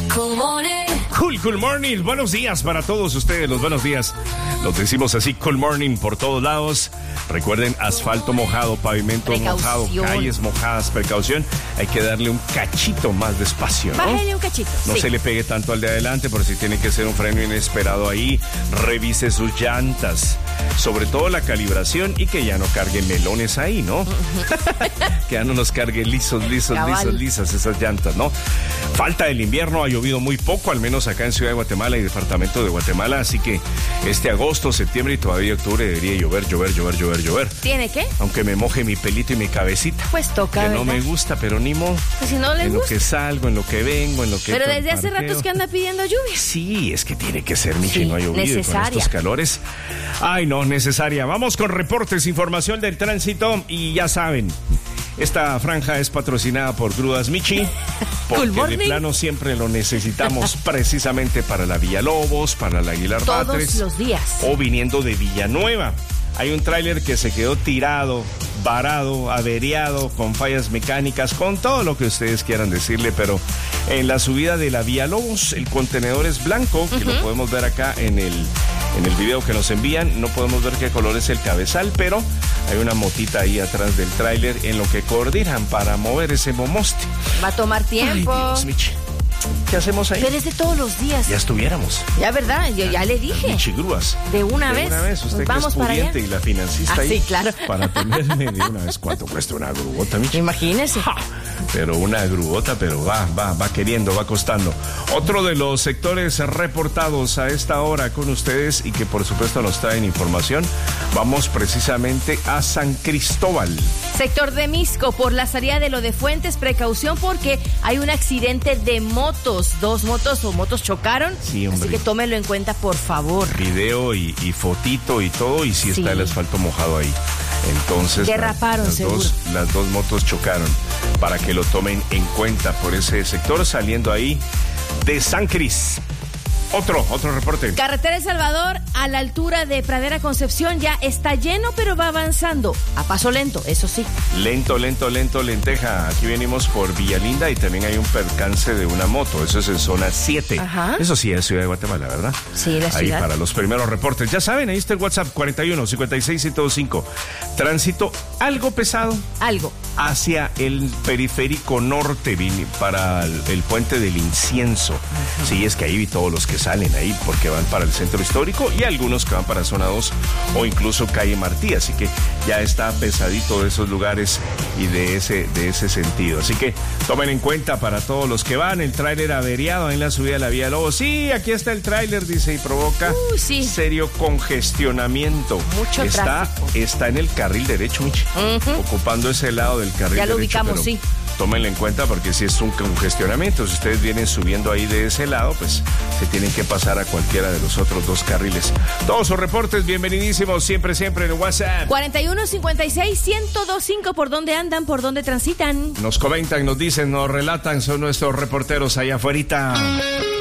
Cool morning, buenos días para todos ustedes, los buenos días. Los decimos así, cool morning por todos lados. Recuerden, asfalto mojado, pavimento mojado, calles mojadas, precaución. Hay que darle un cachito más de espacio, ¿no? Bájale un cachito. No sí. se le pegue tanto al de adelante, por si tiene que ser un freno inesperado ahí. Revise sus llantas, sobre todo la calibración, y que ya no cargue melones ahí, ¿no? Que ya no nos cargue lisas esas llantas, ¿no? Falta el invierno, ha llovido muy poco, al menos acá en Ciudad de Guatemala y Departamento de Guatemala, así que este agosto, septiembre y todavía octubre debería llover. ¿Tiene qué? Aunque me moje mi pelito y mi cabecita. Pues toca, que ¿verdad? no me gusta, pero ni modo. Pues si no le en gusta. lo que salgo, en lo que vengo, en lo que... Pero desde hace ratos que anda pidiendo lluvia. Sí, es que tiene que ser, Michi, Sí, no ha llovido y con necesaria. estos calores. Ay, no, necesaria. Vamos con reportes, información del tránsito y ya saben, esta franja es patrocinada por Grúas Michi, porque de plano siempre lo necesitamos precisamente para la Villalobos, para la Aguilar Batres. Todos los días. O viniendo de Villanueva. Hay un tráiler que se quedó tirado, varado, averiado, con fallas mecánicas, con todo lo que ustedes quieran decirle, pero en la subida de la Villalobos, el contenedor es blanco, que lo podemos ver acá en el video que nos envían. No podemos ver qué color es el cabezal, pero hay una motita ahí atrás del tráiler en lo que coordinan para mover ese momoste. Va a tomar tiempo. Ay, Dios, Michi. ¿Qué hacemos ahí? Pero es de todos los días. Ya estuviéramos. Ya, ¿verdad? Yo ya le dije. Michi Grúas. De una vez. Usted que vamos es pudiente y la financista ahí. Sí, claro. Para tenerme de una vez. ¿Cuánto cuesta una grúota, Michi? Imagínese. Pero una grúota, pero va queriendo, va costando. Otro de los sectores reportados a esta hora con ustedes y que por supuesto nos traen información. Vamos precisamente a San Cristóbal. Sector de Misco, por la salida de lo de Fuentes, precaución porque hay un accidente de motos. Dos motos o motos chocaron. Sí, hombre. Así que tómenlo en cuenta, por favor. Video y fotito y todo, y sí está el asfalto mojado ahí. Entonces derraparon, seguro. Las dos motos chocaron, para que lo tomen en cuenta por ese sector, saliendo ahí de San Cris. Otro reporte. Carretera El Salvador, a la altura de Pradera Concepción, ya está lleno, pero va avanzando. A paso lento, eso sí. Lento, lenteja. Aquí venimos por Villalinda y también hay un percance de una moto. Eso es en zona 7. Ajá. Eso sí es Ciudad de Guatemala, ¿verdad? Sí, la ciudad. Ahí para los primeros reportes. Ya saben, ahí está el WhatsApp 41 56 105. Tránsito algo pesado. Algo. Hacia el periférico norte, para el puente del Incienso. Sí, es que ahí vi todos los que salen ahí porque van para el centro histórico y algunos que van para zona 2 o incluso calle Martí, así que ya está pesadito de esos lugares y de ese sentido, así que tomen en cuenta para todos los que van, el tráiler averiado en la subida de la Villalobos. Sí, aquí está el tráiler, dice, y provoca serio congestionamiento. Mucho tráfico. Está en el carril derecho, Michi, ocupando ese lado del carril derecho. Ya lo ubicamos, sí. Tómenlo en cuenta porque si es un congestionamiento, si ustedes vienen subiendo ahí de ese lado, pues se tienen que pasar a cualquiera de los otros dos carriles. Todos sus reportes, bienvenidísimos, siempre en el WhatsApp. 41 56 1025, ¿por dónde andan? ¿Por dónde transitan? Nos comentan, nos dicen, nos relatan, son nuestros reporteros allá afuera.